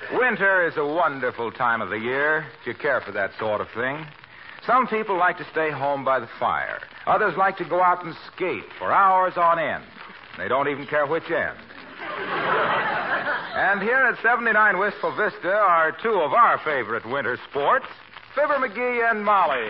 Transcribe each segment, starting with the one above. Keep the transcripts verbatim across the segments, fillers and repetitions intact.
Winter is a wonderful time of the year, if you care for that sort of thing. Some people like to stay home by the fire. Others like to go out and skate for hours on end. They don't even care which end. And here at seventy-nine Wistful Vista are two of our favorite winter sports, Fibber McGee and Molly.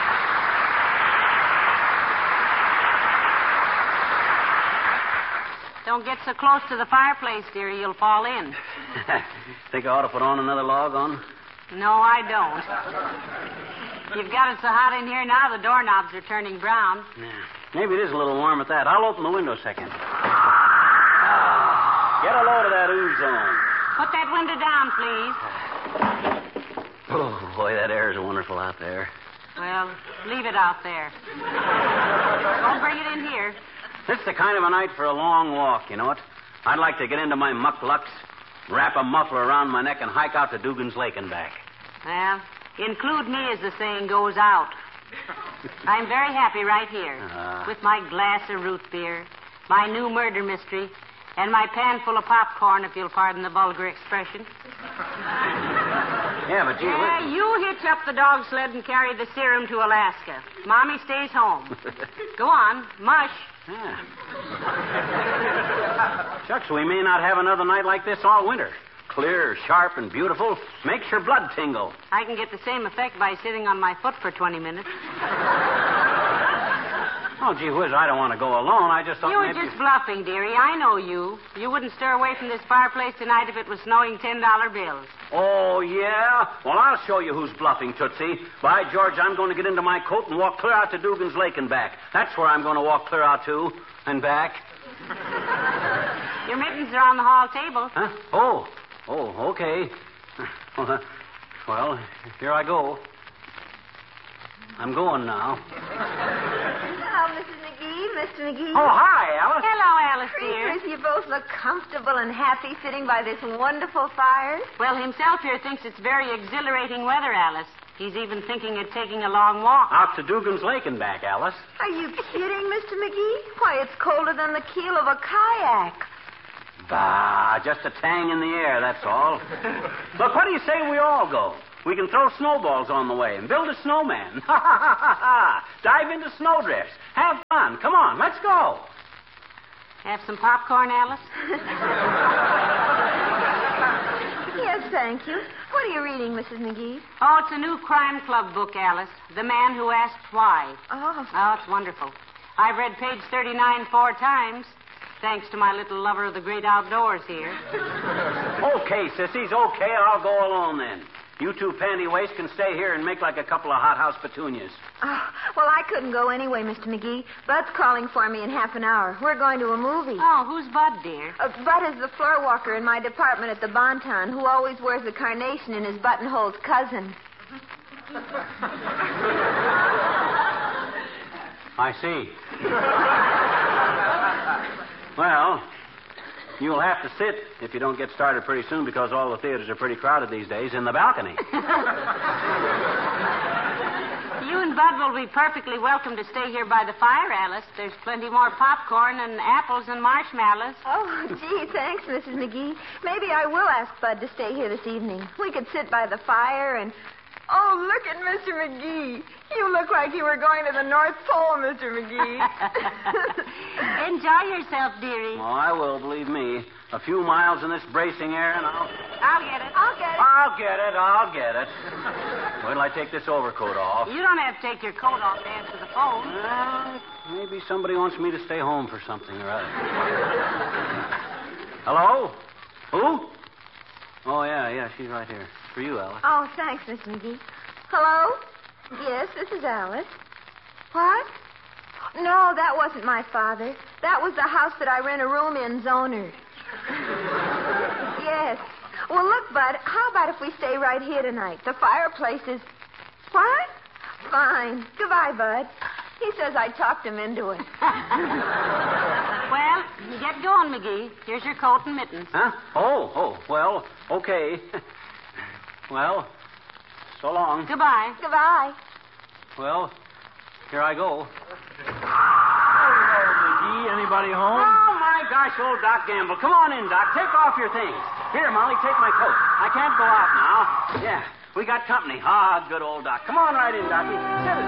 Don't get so close to the fireplace, dearie. You'll fall in. Think I ought to put on another log on? No, I don't. You've got it so hot in here now, the doorknobs are turning brown. Yeah. Maybe it is a little warm at that. I'll open the window a second. Get a load of that ozone. Put that window down, please. Oh, boy, that air is wonderful out there. Well, leave it out there. Don't bring it in here. This is the kind of a night for a long walk, you know what? I'd like to get into my mucklucks, wrap a muffler around my neck, and hike out to Dugan's Lake and back. Well, include me, as the saying goes out. I'm very happy right here, uh... with my glass of root beer, my new murder mystery, and my pan full of popcorn, if you'll pardon the vulgar expression. Yeah, but gee... Yeah, what... you hitch up the dog sled and carry the serum to Alaska. Mommy stays home. Go on, mush. Yeah. Shucks, we may not have another night like this all winter. Clear, sharp, and beautiful. Makes your blood tingle. I can get the same effect by sitting on my foot for twenty minutes. Oh, gee whiz, I don't want to go alone. I just thought You were maybe... just bluffing, dearie. I know you. You wouldn't stir away from this fireplace tonight if it was snowing ten dollar bills. Oh, yeah? Well, I'll show you who's bluffing, Tootsie. By George, I'm going to get into my coat and walk clear out to Dugan's Lake and back. That's where I'm going to walk clear out to and back. Your mittens are on the hall table. Huh? Oh. Oh, okay. Well, here I go. I'm going now. Hello, Missus McGee, Mister McGee. Oh, hi, Alice. Hello, Alice, dear. Creepers, you both look comfortable and happy sitting by this wonderful fire. Well, himself here thinks it's very exhilarating weather, Alice. He's even thinking of taking a long walk. Out to Dugan's Lake and back, Alice. Are you kidding, Mister McGee? Why, it's colder than the keel of a kayak. Bah, just a tang in the air, that's all. Look, what do you say we all go? We can throw snowballs on the way and build a snowman. Ha, ha, ha, ha, ha. Dive into snowdrifts. Have fun. Come on, let's go. Have some popcorn, Alice? Yes, thank you. What are you reading, Missus McGee? Oh, it's a new crime club book, Alice. The Man Who Asked Why. Oh. Oh, it's wonderful. I've read page thirty-nine four times, thanks to my little lover of the great outdoors here. Okay, sissies, okay, I'll go alone then. You two panty waists can stay here and make like a couple of hothouse petunias. Oh, well, I couldn't go anyway, Mister McGee. Bud's calling for me in half an hour. We're going to a movie. Oh, who's Bud, dear? Uh, Bud is the floor walker in my department at the Bonton who always wears a carnation in his buttonhole's cousin. I see. Well, you'll have to sit, if you don't get started pretty soon, because all the theaters are pretty crowded these days, in the balcony. You and Bud will be perfectly welcome to stay here by the fire, Alice. There's plenty more popcorn and apples and marshmallows. Oh, gee, thanks, Missus McGee. Maybe I will ask Bud to stay here this evening. We could sit by the fire and... Oh, look at Mister McGee. You look like you were going to the North Pole, Mister McGee. Enjoy yourself, dearie. Oh, I will, believe me. A few miles in this bracing air and I'll... I'll get it. I'll get it. I'll get it, I'll get it. Wait till I take this overcoat off. You don't have to take your coat off to answer the phone. Well, maybe somebody wants me to stay home for something or other. Hello? Who? Oh, yeah, yeah, she's right here. For you, Alice. Oh, thanks, Miss McGee. Hello? Yes, this is Alice. What? No, that wasn't my father. That was the house that I rent a room in, Zoner. Yes. Well, look, Bud, how about if we stay right here tonight? The fireplace is... What? Fine. Goodbye, Bud. He says I talked him into it. Well, get going, McGee. Here's your coat and mittens. Huh? Oh, oh, well, okay. Well, so long. Goodbye. Goodbye. Well, here I go. Hello, McGee. Anybody home? Oh, my gosh, old Doc Gamble. Come on in, Doc. Take off your things. Here, Molly, take my coat. I can't go out now. Yeah, we got company. Ah, good old Doc. Come on right in, Doc. Sit